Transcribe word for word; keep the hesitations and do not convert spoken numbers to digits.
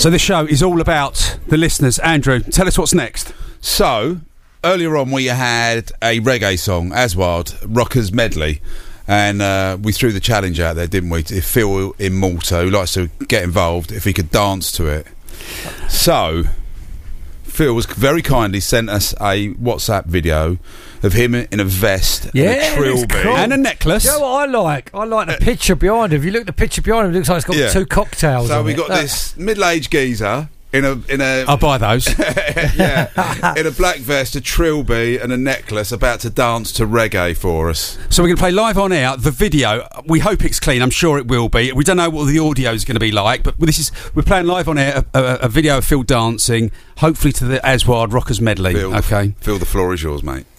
So this show is all about the listeners. Andrew, tell us what's next. So, earlier on we had a reggae song, Aswad, Rockers Medley. And uh, we threw the challenge out there, didn't we? If Phil Immorto, who likes to get involved, if he could dance to it. So, Phil was very kindly sent us a WhatsApp video of him in a vest yeah, and a trilby. Cool. And a necklace. You know what I like? I like the picture behind him. If you look at the picture behind him, it looks like it's got Yeah. two cocktails So on we it. got Look. this middle-aged geezer in a in a I'll buy those. yeah in a black vest, a trilby, and a necklace, about to dance to reggae for us. So we're going to play live on air the video. We hope it's clean. I'm sure it will be. We don't know what the audio is going to be like, but this is we're playing live on air a, a, a video of Phil dancing, hopefully to the Aswad Rockers Medley. Phil, okay. Phil, the floor is yours, mate.